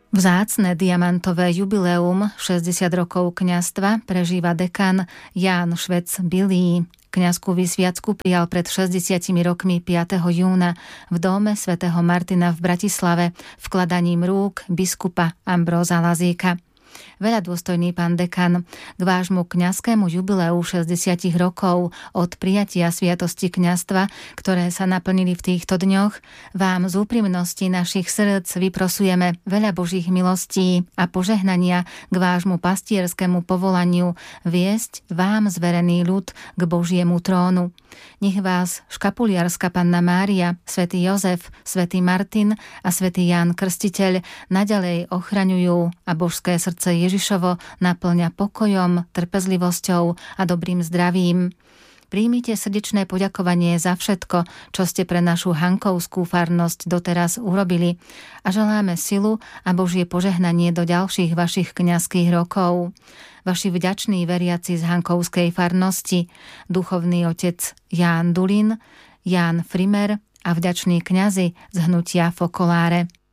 Vzácne diamantové jubileum 60 rokov kňazstva prežíva dekan Ján Švec-Bilý. Kňazskú vysviacku prijal pred 60 rokmi 5. júna v dome svätého Martina v Bratislave vkladaním rúk biskupa Ambróza Lazíka. Veľa dôstojný pán dekan, k vášmu kňazskému jubileu 60 rokov od prijatia sviatosti kňazstva, ktoré sa naplnili v týchto dňoch, vám z úprimnosti našich srdc vyprosujeme veľa Božích milostí a požehnania k vášmu pastierskému povolaniu viesť vám zverený ľud k Božiemu trónu. Nech vás škapuliarska Panna Mária, svätý Jozef, svätý Martin a svätý Ján Krstiteľ naďalej ochraňujú a božské srdce Ježišovo naplňa pokojom, trpezlivosťou a dobrým zdravím. Príjmite srdečné poďakovanie za všetko, čo ste pre našu hankovskú farnosť doteraz urobili a želáme silu a Božie požehnanie do ďalších vašich kňazských rokov. Vaši vďační veriaci z hankovskej farnosti, duchovný otec Ján Dulin, Ján Frimer a vďační kňazi z hnutia Fokoláre.